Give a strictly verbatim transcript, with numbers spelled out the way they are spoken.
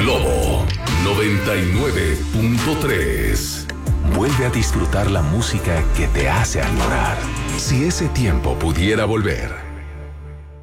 Globo noventa y nueve punto tres. Vuelve a disfrutar la música que te hace añorar. Si ese tiempo pudiera volver.